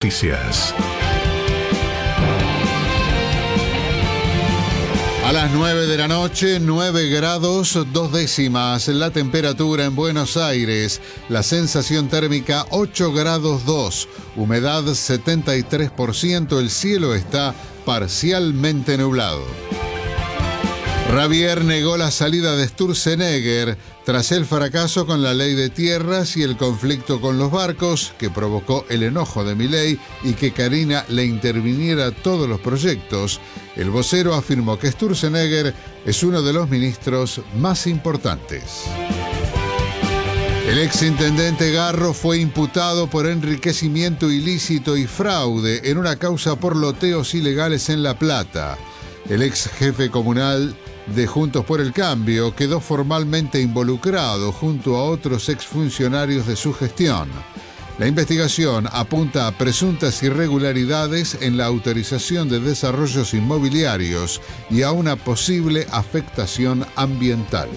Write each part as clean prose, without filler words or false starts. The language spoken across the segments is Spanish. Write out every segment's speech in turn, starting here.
Noticias. A las 9 de la noche, 9 grados 2 décimas, la temperatura en Buenos Aires, la sensación térmica 8 grados 2, humedad 73%, el cielo está parcialmente nublado. Ravier negó la salida de Sturzenegger tras el fracaso con la ley de tierras y el conflicto con los barcos que provocó el enojo de Milei y que Carina le interviniera todos los proyectos. El vocero afirmó que Sturzenegger es uno de los ministros más importantes. El exintendente Garro fue imputado por enriquecimiento ilícito y fraude en una causa por loteos ilegales en La Plata. El ex jefe comunal de Juntos por el Cambio quedó formalmente involucrado junto a otros exfuncionarios de su gestión. La investigación apunta a presuntas irregularidades en la autorización de desarrollos inmobiliarios y a una posible afectación ambiental.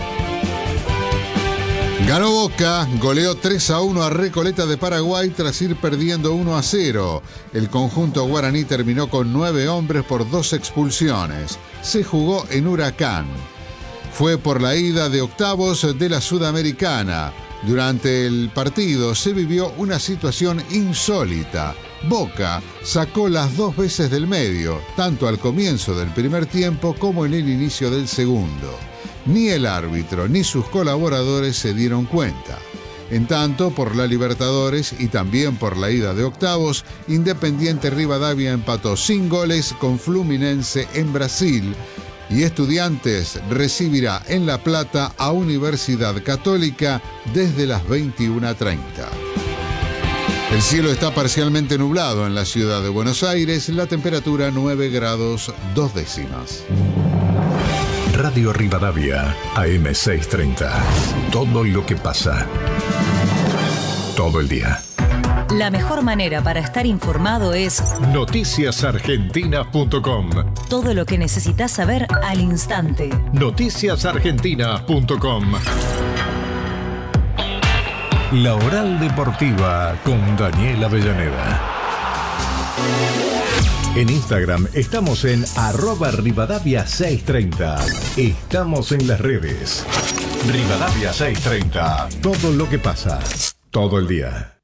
Ganó Boca, goleó 3-1 a Recoleta de Paraguay tras ir perdiendo 1-0. El conjunto guaraní terminó con 9 hombres por 2 expulsiones. Se jugó en Huracán. Fue por la ida de octavos de la Sudamericana. Durante el partido se vivió una situación insólita. Boca sacó las 2 veces del medio, tanto al comienzo del primer tiempo como en el inicio del segundo. Ni el árbitro ni sus colaboradores se dieron cuenta. En tanto, por la Libertadores y también por la ida de octavos, Independiente Rivadavia empató sin goles con Fluminense en Brasil y Estudiantes recibirá en La Plata a Universidad Católica desde las 21:30. El cielo está parcialmente nublado en la ciudad de Buenos Aires, la temperatura 9 grados 2 décimas. Radio Rivadavia, AM 630. Todo lo que pasa. Todo el día. La mejor manera para estar informado es noticiasargentina.com. todo lo que necesitas saber al instante. Noticiasargentina.com. La Oral Deportiva con Daniela Avellaneda. En Instagram estamos en @Rivadavia630. Estamos en las redes. Rivadavia 630. Todo lo que pasa. Todo el día.